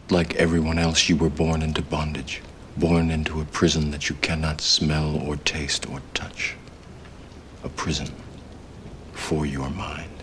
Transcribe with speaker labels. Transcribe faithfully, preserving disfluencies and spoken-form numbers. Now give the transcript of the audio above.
Speaker 1: Like everyone else, you were born into bondage, born into a prison that you cannot smell or taste or touch. A prison for your mind.